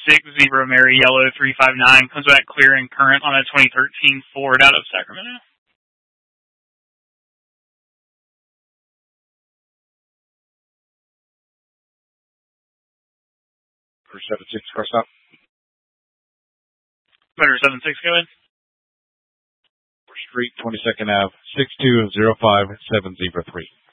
Zebra Mary Yellow 359 comes back clear and current on a 2013 Ford out of Sacramento. For 76, car stop. Better 76, go ahead. For Street, 22nd Ave, 6205703.